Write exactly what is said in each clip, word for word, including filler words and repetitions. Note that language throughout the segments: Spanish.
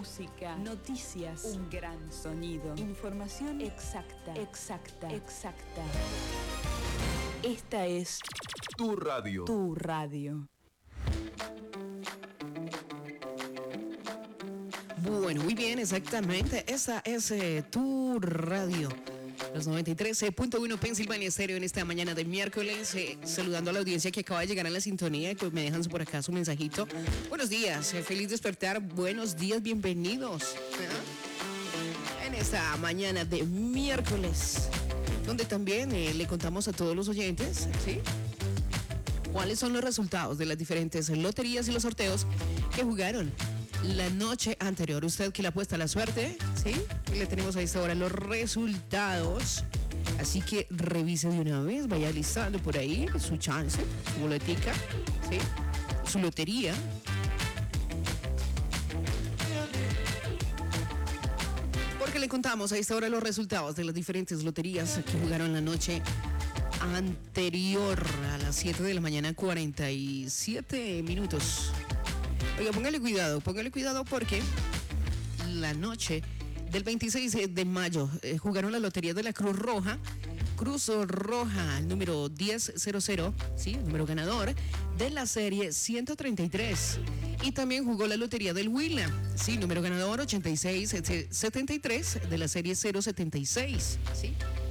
música, noticias, un gran sonido, información exacta, exacta, exacta. Esta es Tu Radio. Tu Radio. Bueno, muy bien, exactamente. Esa es eh, Tu Radio. Los noventa y tres punto uno Pensilvania Estéreo en esta mañana de miércoles. Eh, saludando a la audiencia que acaba de llegar a la sintonía y pues me dejan por acá su mensajito. Buenos días, eh, feliz despertar. Buenos días, bienvenidos. ¿Eh? En esta mañana de miércoles, donde también eh, le contamos a todos los oyentes, ¿sí?, cuáles son los resultados de las diferentes loterías y los sorteos que jugaron la noche anterior. Usted que le apuesta a la suerte, ¿sí? Y le tenemos a esta hora los resultados. Así que revise de una vez, vaya listando por ahí su chance, su boletica, ¿sí?, su lotería. Porque le contamos a esta hora los resultados de las diferentes loterías que jugaron la noche anterior a las siete de la mañana, cuarenta y siete minutos. Oiga, póngale cuidado, póngale cuidado porque la noche del veintiséis de mayo eh, jugaron la lotería de la Cruz Roja. Cruz Roja, el número diez cero cero, ¿sí?, el número ganador de la serie ciento treinta y tres. Y también jugó la lotería del Huila, sí, número ganador ochenta y seis setenta y tres de la serie cero setenta y seis, ¿sí?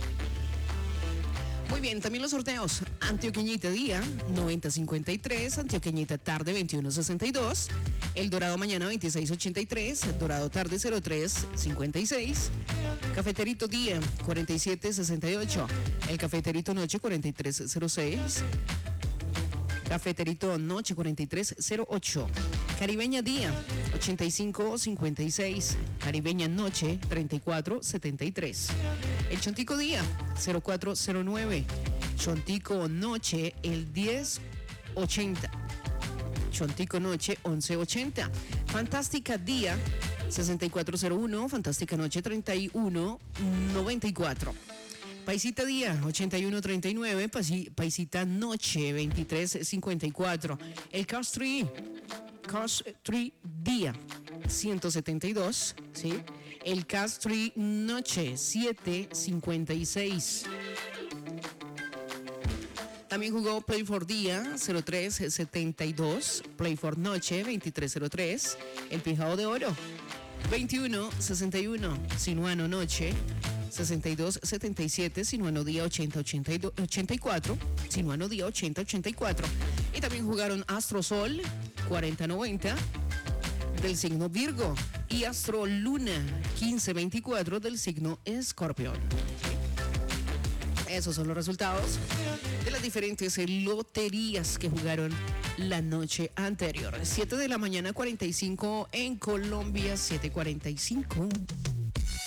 Muy bien, también los sorteos. Antioqueñita día noventa cincuenta y tres, Antioqueñita tarde veintiuno sesenta y dos, El Dorado mañana veintiséis ochenta y tres, El Dorado tarde cero tres cincuenta y seis, Cafeterito día cuarenta y siete sesenta y ocho, El Cafeterito noche cuarenta y tres cero seis, Cafeterito noche cuarenta y tres cero ocho, Caribeña día ochenta y cinco cincuenta y seis, Caribeña noche treinta y cuatro setenta y tres, El Chontico día cero cuatro cero nueve, Chontico noche el diez ochenta, Chontico noche once ochenta, Fantástica día sesenta y cuatro cero uno, Fantástica noche treinta y uno noventa y cuatro, Paisita día ochenta y uno treinta y nueve, Paisita noche veintitrés cincuenta y cuatro, El Castri Castri día ciento setenta y dos, ¿sí? El Castri noche siete cincuenta y seis. También jugó Play for día cero tres setenta y dos, Play for noche veintitrés cero tres, El Pijao de Oro veintiuno sesenta y uno, Sinuano noche sesenta y dos setenta y siete, Sinuano día ochenta ochenta y cuatro, Sinuano día ochenta ochenta y cuatro. Y también jugaron Astro Sol cuarenta noventa del signo Virgo y Astro Luna quince veinticuatro del signo Escorpión. Esos son los resultados de las diferentes loterías que jugaron la noche anterior. siete de la mañana, cuarenta y cinco en Colombia, siete cuarenta y cinco.